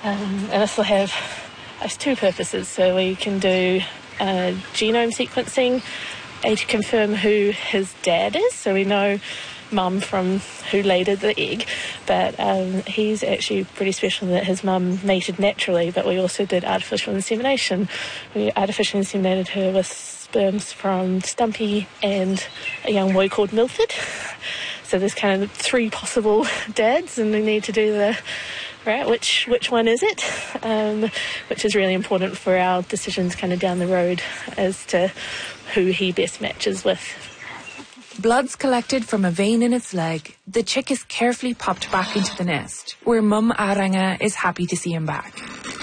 And this will have two purposes. So we can do genome sequencing to confirm who his dad is. So we know mum from who laid the egg, but he's actually pretty special that his mum mated naturally, but we also did artificial insemination. We artificially inseminated her with sperms from Stumpy and a young boy called Milford. So there's kind of 3 possible dads, and we need to do which one is it, which is really important for our decisions kind of down the road as to who he best matches with. Blood's collected from a vein in its leg. The chick is carefully popped back into the nest, where Mum Aranga is happy to see him back.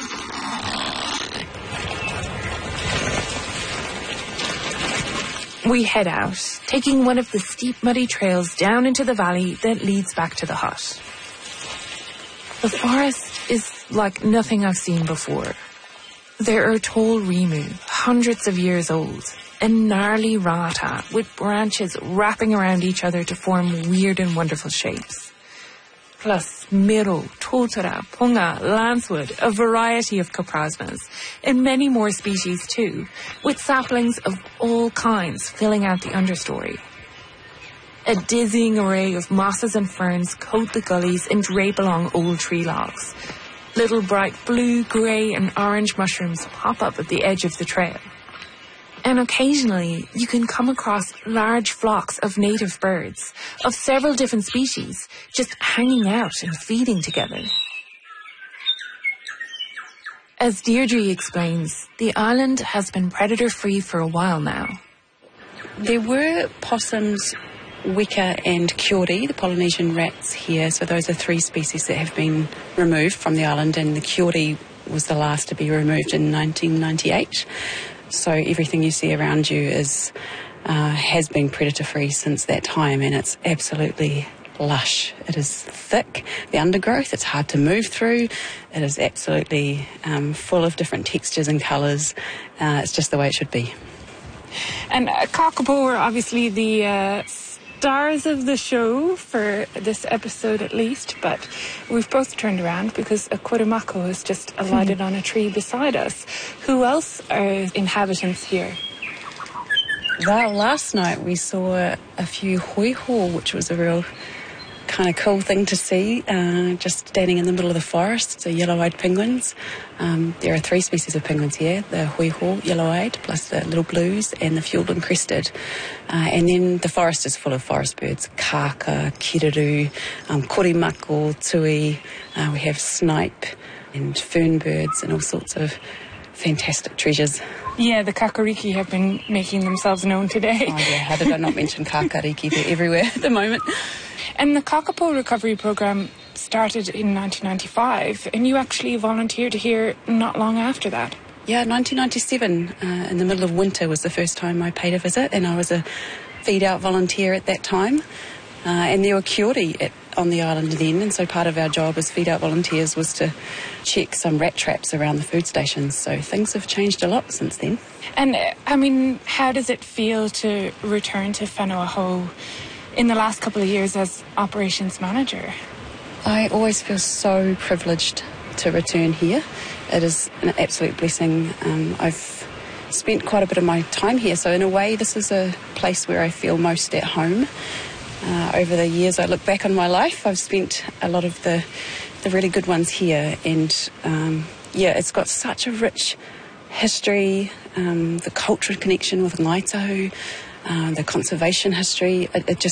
We head out, taking one of the steep muddy trails down into the valley that leads back to the hut. The forest is like nothing I've seen before. There are tall rimu, hundreds of years old, and gnarly rata with branches wrapping around each other to form weird and wonderful shapes. Plus miro, totara, punga, lancewood, a variety of coprasmas, and many more species too, with saplings of all kinds filling out the understory. A dizzying array of mosses and ferns coat the gullies and drape along old tree logs. Little bright blue, grey and orange mushrooms pop up at the edge of the trail. And occasionally you can come across large flocks of native birds of several different species just hanging out and feeding together. As Deirdre explains, the island has been predator-free for a while now. There were possums, weka and kiori, the Polynesian rats here, so those are 3 species that have been removed from the island, and the kiori was the last to be removed in 1998. So everything you see around you has been predator-free since that time, and it's absolutely lush. It is thick, the undergrowth, it's hard to move through. It is absolutely full of different textures and colours. It's just the way it should be. And Kakapo are obviously the stars of the show for this episode at least, but we've both turned around because a Kurimako has just alighted on a tree beside us. Who else are inhabitants here? Well, last night we saw a few hoiho, which was a real kind of cool thing to see, just standing in the middle of the forest. So yellow-eyed penguins. There are 3 species of penguins here, the hoiho, yellow-eyed, plus the little blues and the fueled crested. And then the forest is full of forest birds, kaka, kiriru, korimako, tui. We have snipe and fern birds and all sorts of fantastic treasures. Yeah, the kakariki have been making themselves known today. Oh yeah, how did I not mention kakariki? They're everywhere at the moment. And the Kakapo Recovery Programme started in 1995, and you actually volunteered here not long after that. Yeah, 1997, in the middle of winter was the first time I paid a visit, and I was a feed-out volunteer at that time. And there were kiori on the island then, and so part of our job as feed-out volunteers was to check some rat traps around the food stations. So things have changed a lot since then. And, I mean, how does it feel to return to Whenua-Hou in the last couple of years as operations manager? I always feel so privileged to return here. It is an absolute blessing. I've spent quite a bit of my time here, so in a way this is a place where I feel most at home. Over the years I look back on my life, I've spent a lot of the really good ones here, and it's got such a rich history, the cultural connection with Ngāi Tahu, the conservation history.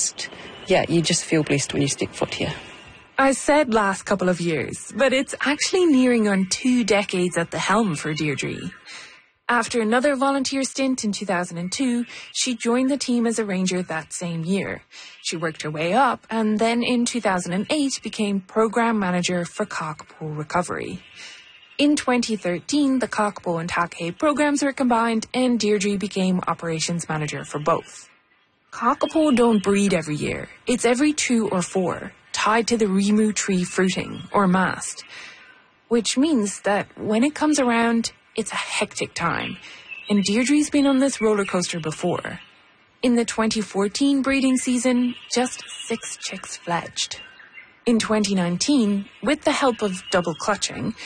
You just feel blessed when you step foot here. I said last couple of years, but it's actually nearing on 2 decades at the helm for Deirdre. After another volunteer stint in 2002, she joined the team as a ranger that same year. She worked her way up, and then in 2008 became program manager for Kakapo Recovery. In 2013, the Kakapo and Take programs were combined, and Deirdre became operations manager for both. Kakapo don't breed every year. It's every 2 or 4, tied to the rimu tree fruiting, or mast. Which means that when it comes around, it's a hectic time, and Deirdre's been on this roller coaster before. In the 2014 breeding season, just 6 chicks fledged. In 2019, with the help of double clutching,